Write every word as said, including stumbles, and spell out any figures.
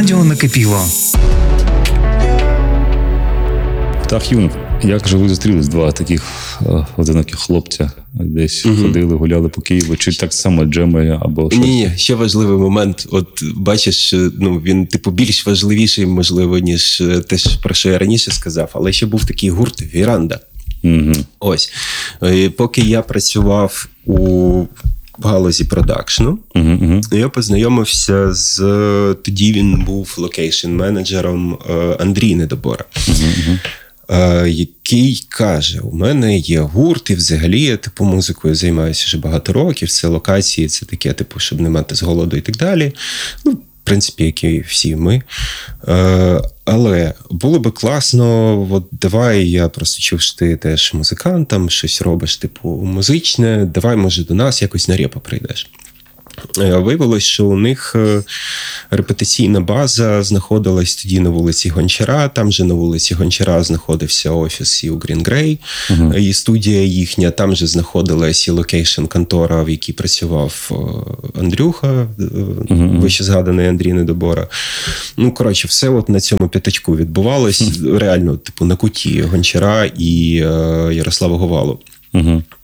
Радіо накипіло. Птах Юнг. Як же ви зустрілись, два таких е, одиноких хлопця? Десь угу. ходили, гуляли по Києву, чи так само джемили, або щось? Ні, ще важливий момент. От бачиш, ну він типу більш важливіший, можливо, ніж те, про що я раніше сказав. Але ще був такий гурт «Віранда». Угу. Ось. І поки я працював у в галузі продакшну, uh-huh, uh-huh. я познайомився з... Тоді він був локейшн-менеджером Андрій Недобора, uh-huh, uh-huh. який каже, у мене є гурт, і взагалі я типу музикою займаюся вже багато років, це локації, це таке, типу, щоб не мати з голоду і так далі. Ну, в принципі, як і всі ми. Але було би класно, от давай, я просто чув, що ти теж музикант, там щось робиш, типу, музичне, давай, може, до нас якось на репо прийдеш. Виявилось, що у них репетиційна база знаходилась тоді на вулиці Гончара, там же на вулиці Гончара знаходився офіс і у Green Grey, uh-huh. і студія їхня, там же знаходилась і локейшн-контора, в якій працював Андрюха, uh-huh. вище згаданий Андрій Недобора. Ну, коротше, все от на цьому п'ятачку відбувалось, uh-huh. реально, типу, на куті Гончара і Ярослава Говалу. Uh-huh.